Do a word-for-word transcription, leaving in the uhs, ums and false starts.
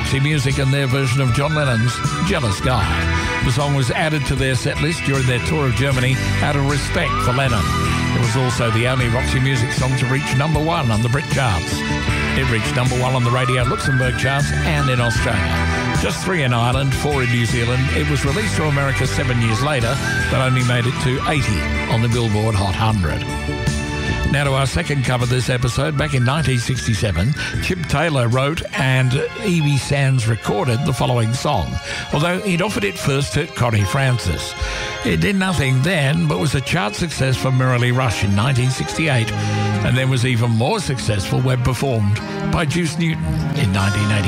Roxy Music and their version of John Lennon's Jealous Guy. The song was added to their set list during their tour of Germany out of respect for Lennon. It was also the only Roxy Music song to reach number one on the Brit charts. It reached number one on the Radio Luxembourg charts and in Australia. Just three in Ireland, four in New Zealand. It was released to America seven years later, but only made it to eighty on the Billboard Hot one hundred. Now to our second cover this episode. Back in nineteen sixty-seven, Chip Taylor wrote and Evie Sands recorded the following song, although he'd offered it first to Connie Francis. It did nothing then, but was a chart success for Merrily Rush in nineteen sixty-eight, and then was even more successful when performed by Juice Newton in nineteen eighty.